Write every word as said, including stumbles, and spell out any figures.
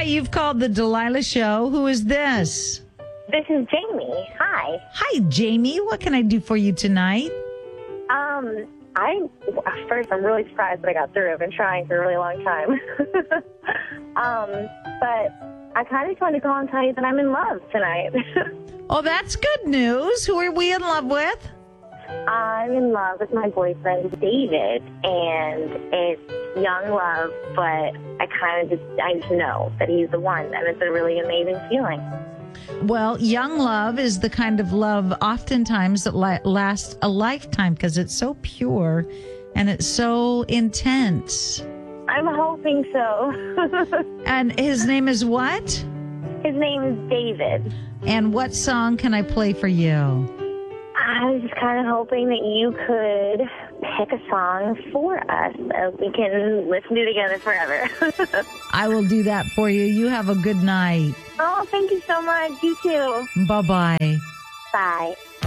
you've called the Delilah Show. Who is this? This is Jamie. Hi. Hi, Jamie. What can I do for you tonight? Um, I first I'm really surprised that I got through. I've been trying for a really long time. um, but I kind of just wanted to call and tell you that I'm in love tonight. Oh, that's good news. Who are we in love with? I'm in love with my boyfriend, David, and it's young love, but I kind of just, I just know that he's the one, and it's a really amazing feeling. Well, young love is the kind of love oftentimes that la- lasts a lifetime because it's so pure and it's so intense. I'm hoping so. And his name is what? His name is David. And what song can I play for you? I was just kind of hoping that you could pick a song for us so we can listen to it together forever. I will do that for you. You have a good night. Oh, thank you so much. You too. Bye-bye. Bye.